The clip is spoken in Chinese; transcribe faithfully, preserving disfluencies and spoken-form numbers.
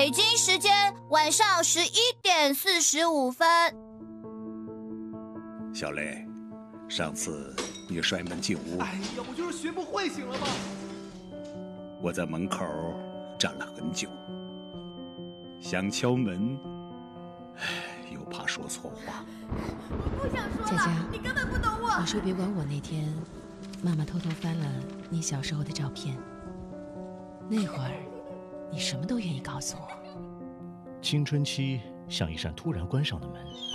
北京时间晚上十一点四十五分。 小雷，上次你摔门进屋， 哎呀，我就是学不会醒了吗？ 我在门口站了很久，想敲门，又怕说错话。 我不想说了， 佳佳， 你根本不懂我。 你说别管我那天，妈妈偷偷翻了你小时候的照片，那会儿你什么都愿意告诉我。 青春期像一扇突然关上的门。